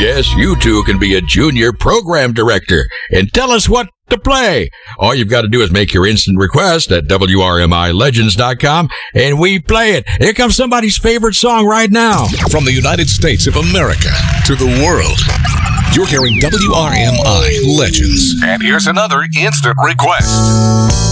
Yes, you too can be a junior program director and tell us what to play. All you've got to do is make your instant request at WRMILegends.com and we play it. Here comes somebody's favorite song right now. From the United States of America to the world, you're hearing WRMI Legends. And here's another instant request.